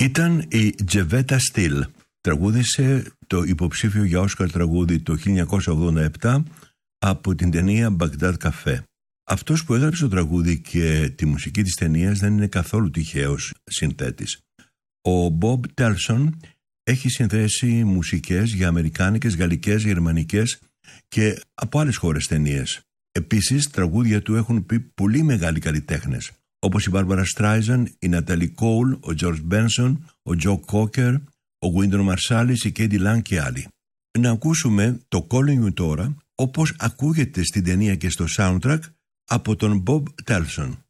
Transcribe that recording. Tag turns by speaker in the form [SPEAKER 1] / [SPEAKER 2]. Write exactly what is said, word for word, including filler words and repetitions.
[SPEAKER 1] Ήταν η Τζεβέτα Στιλ. Τραγούδισε το υποψήφιο για Όσκαρ τραγούδι το χίλια εννιακόσια ογδόντα επτά από την ταινία Μπαγντάντ Καφέ. Αυτός που έγραψε το τραγούδι και τη μουσική της ταινίας δεν είναι καθόλου τυχαίος συνθέτης. Ο Μπομπ Τέλσον έχει συνθέσει μουσικές για αμερικάνικες, γαλλικές, γερμανικές και από άλλες χώρες ταινίες. Επίσης, τραγούδια του έχουν πει πολύ μεγάλοι καλλιτέχνες, όπως η Μπάρμπαρα Στράιζαν, η Ναταλί Κόουλ, ο Τζορτζ Μπένσον, ο Τζο Κόκερ, ο Γουίντον Μαρσάλης, η Κέιντι Λαν και άλλοι. Να ακούσουμε το Calling You τώρα, όπως ακούγεται στην ταινία και στο soundtrack από τον Μπομπ Τέλσον.